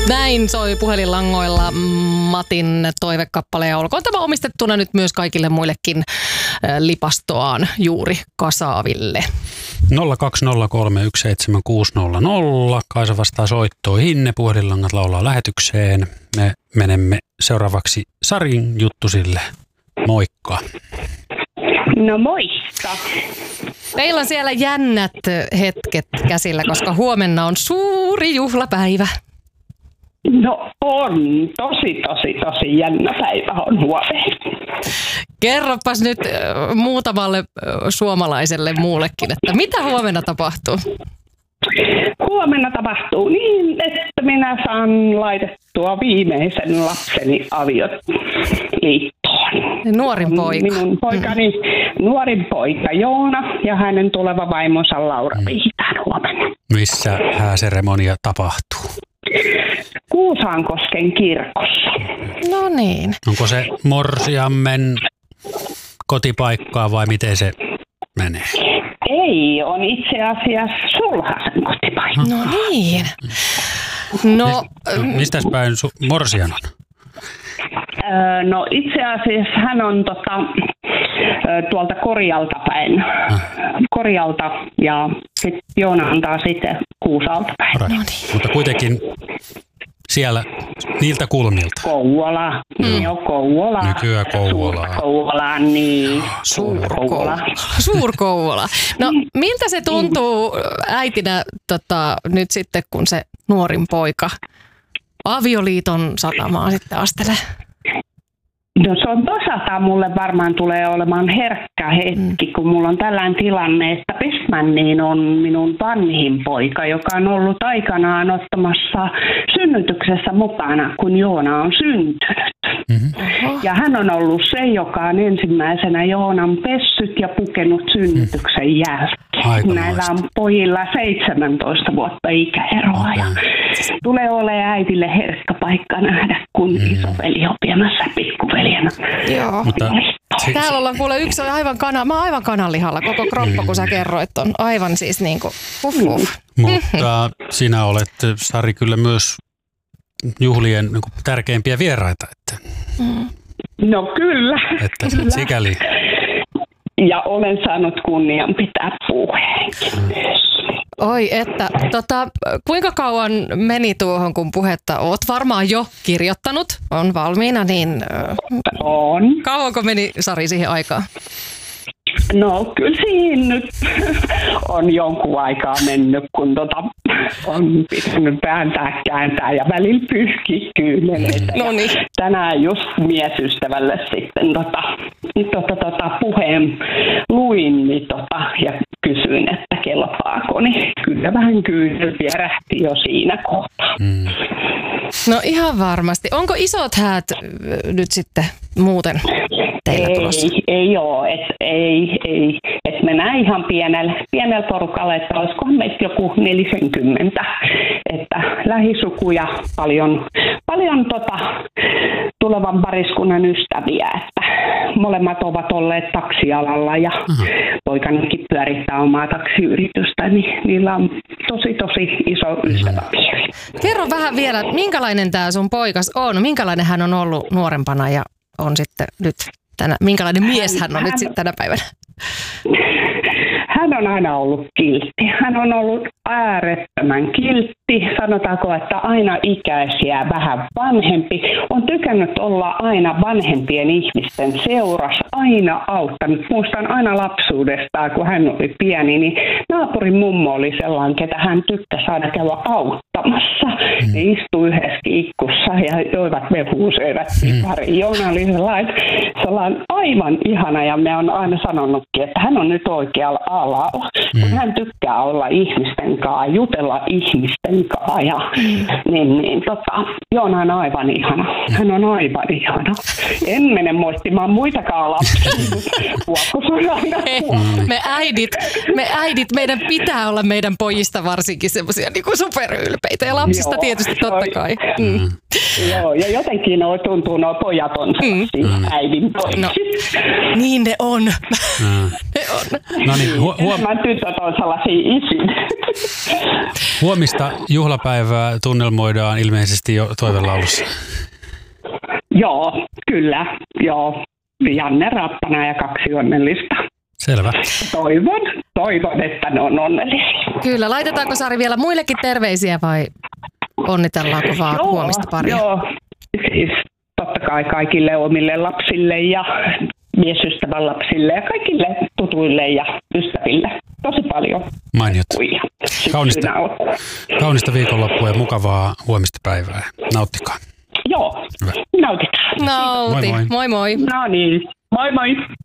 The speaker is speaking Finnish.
Näin soi puhelinlangoilla Matin toivekappale ja olkoon tämä omistettuna nyt myös kaikille muillekin lipastoaan juuri kasaaville. 020317600. Kaisa vastaa soittoihin, puhelinlangat laulaa lähetykseen. Me menemme seuraavaksi Sarin juttusille. Moikka. No moikka. Teillä on siellä jännät hetket käsillä, koska huomenna on suuri juhlapäivä. No on. Tosi jännä päivä on huomenna. Kerropas nyt muutamalle suomalaiselle muullekin, että mitä huomenna tapahtuu? Huomenna tapahtuu niin, että minä saan laitettua viimeisen lapseni avioliittoon. Nuorin poika. Minun poikani nuorin poika Joona ja hänen tuleva vaimonsa Laura viitään huomenna. Missä hääseremonia tapahtuu? Kuusankosken kirkossa. No niin. Onko se morsiammen kotipaikkaa vai miten se menee? Ei, on itse asiassa sulhasen kotipaikka. No niin. No, mistäs päin morsian on? No itse asiassa hän on tuolta Korjalta päin. Korjalta ja sitten Joona antaa sitten Kuusalta päin. no niin. Mutta kuitenkin siellä niiltä kulmilta. Kouvola. Joo, Kouvola. Nykyään Kouvola. Kouvola, niin. Suur-Kouvola. No miltä se tuntuu äitinä nyt sitten, kun se nuorin poika avioliiton satamaan sitten astelee? No se on toisaalta mulle varmaan tulee olemaan herkkä hetki, kun mulla on tällainen tilanne, että Pestmanniin on minun vanhin poika, joka on ollut aikanaan ottamassa synnytyksessä mukana, kun Joona on syntynyt. Mm-hmm. Ja hän on ollut se, joka on ensimmäisenä Joonan pessyt ja pukenut synnytyksen jälkeen. Näillä on pojilla 17 vuotta ikäeroa ja tulee olemaan äidille herkkä paikka nähdä, kun isoveli on viemässä pikkuveljenä. Joo. Mutta täällä ollaan kuule yksi aivan mä oon aivan kananlihalla koko kroppa, kun sä kerroit on aivan siis niinku Mutta sinä olet, Sari, kyllä myös juhlien niin kuin tärkeimpiä vieraita. Että, no kyllä. Että sikäli. Ja olen saanut kunnian pitää puheenkin. Oi, että kuinka kauan meni tuohon, kun puhetta oot varmaan jo kirjoittanut, on valmiina, niin on. Kauanko meni, Sari, siihen aikaan? No kyllä siinä nyt on jonkun aikaa mennyt, kun on pitänyt kääntää ja välillä pyyhkiä kyyneleitä. No niin. Tänään just miesystävälle sitten puheen luin ja kysyin, että kelpaako, niin kyllä vähän kyynel vierähti jo siinä kohtaa. No ihan varmasti. Onko isot häät nyt sitten muuten teillä tulossa? Ei ole, ei. Et mennään ihan pienellä porukalla, että olisikohan meitä joku 40. Että lähisukuja paljon tulevan pariskunnan ystäviä, että molemmat ovat olleet taksialalla ja poikanikin pyörittää omaa taksiyritystä, niin niillä on tosi iso ystäväpiiri. Kerro vähän vielä, minkälainen tämä sun poikas on? Minkälainen hän on ollut nuorempana ja on sitten nyt minkälainen mies hän on nyt sitten tänä päivänä? Hän on aina ollut kiltti. Hän on ollut äärettömän kiltti. Sanotaanko, että aina ikäisiä, vähän vanhempi. On tykännyt olla aina vanhempien ihmisten seurassa, aina auttanut. Muistan aina lapsuudestaan, kun hän oli pieni, niin naapurin mummo oli sellainen, ketä hän tykkäsi aina käydä auttamassa. Ne istui yhdessä kiikkussa ja joivat mehua, söivät pari. Joona oli sellainen aivan ihana ja me on aina sanonutkin, että hän on nyt oikealla alalla. Kun hän tykkää olla ihmisten kanssa, jutella ihmisten kanssa ja Joona on aivan ihana. Hän on aivan ihana. En mene moittimaan muitakaan lapsia. Me äidit, meidän pitää olla meidän pojista varsinkin semmoisia niin kuin superylpeitä ja lapsista tietysti totta kai. Joo, ja jotenkin tuntuu nuo pojat on sellaisia äidin pojia. No, niin ne on. Ne No niin, Mä tytöt on sellaisia isin. huomista juhlapäivää tunnelmoidaan ilmeisesti jo toivelaulussa. Joo, kyllä. Joo. Janne Rappana ja 2 onnellista. Selvä. Toivon, että ne on onnellisia. Kyllä, laitetaanko Sari vielä muillekin terveisiä vai onnitellaanko vaan huomista paria? Joo, siis totta kai kaikille omille lapsille ja miesystävän lapsille ja kaikille tutuille ja ystäville. Tosi paljon. Mainiot. Kaunista viikonloppua ja mukavaa huomista päivää. Nauttikaa. Joo, hyvä. nautitaan. Nauti. Moi moi. No niin, moi moi.